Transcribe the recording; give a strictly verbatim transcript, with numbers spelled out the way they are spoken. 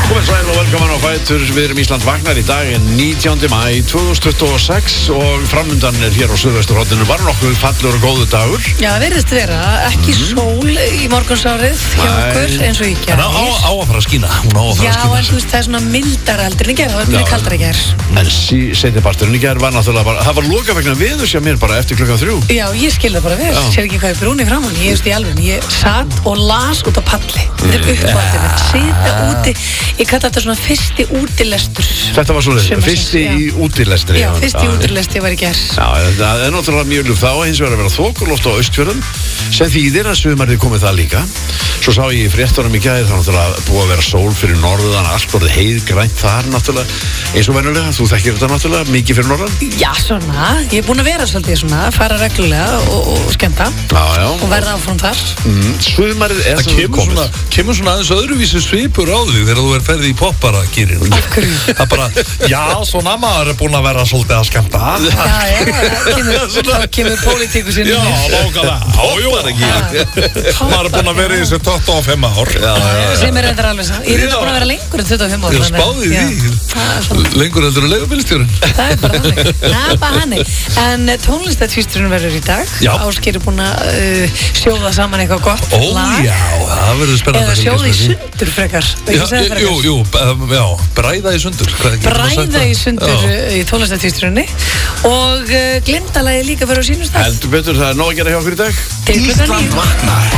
Komið sæl og velkomin á Fætur. Við erum Ísland vaknar í dag en nítjándi maí tvö þúsund tuttugu og sex og framundan er hér á Suðvesturhorninu var nokkuð fallur og góðu dagur. Já, það verðist vera ekki mm. sól í morgunsárið hjá okkur eins og í gær. Það á, á að fara að skína. Hún á að fara Já, að skína. en þú veist, það er svona mildara heldur en í gær. Það var mjög kaldara í gær. En seinniparturinn í gær var náttúrulega bara, það var loka vegna veðurs hjá mér bara eftir klukkan þrjú. Já, ég skil það bara vel. Sér ekki hvað er brúni framan. Ég veist í alveg, ég satt og las út á palli. Þetta er uppáldinu. Sita úti. Ég kalla þetta svona fyrsti útilestur. Þetta var svona fyrsti í útilestri. Já, fyrsti í útilestri var í gær. Já, það er náttúrulega mjög ljúft þá, hins vegar að vera þokuloft á Austfjörðum sem þýðir að sumarið komið það líka. Svo sá ég í fréttunum í gær, það er náttúrulega búið að vera sól fyrir norðan, allt orðið heiðgrænt þar náttúrulega, eins og venjulega, þú þekkir þetta náttúrulega mikið fyrir norðan? Já, svona, ég er búin að vera svolítið svona, fara reglulega og, og skemmta já, já. og verða áfram þar. Mm, sumarið er það kemur svona, kemur svona aðeins öðruvísi svipur á því þegar þú er ferði í poppara-gýrin. Af hverju? Það er bara, já, svona maður er búin að vera svolítið að skemmta. Já, já, það kemur, þá kemur pólitíkusinn. Já, nákvæmlega, poppara-gýrin. Maður er búin að vera í þessu tuttugu og fimm ár. Já, já, sem er reyndar alveg saman. Ég er búin að vera lengur en tuttugu og fimm ár. Ég spáði því. Lengur heldur en leigubílstjórinn. Það er bara hannig. Það er bara hannig. En tónlistatvísturinn verður í dag. Ásgeir er búin að uh, sjóða saman eitthvað gott Ó, lag. já, það verður spennandi. Eða sjóða í sundur frekar. Já, jú, jú, já, bræða í sundur. Bræða í sundur í tónlistatvísturinni. Og uh, glimtalagi líka verður á sínum stað. Heldur betur, það er nóg að gera hjá okkur í dag. Ísland vaknar.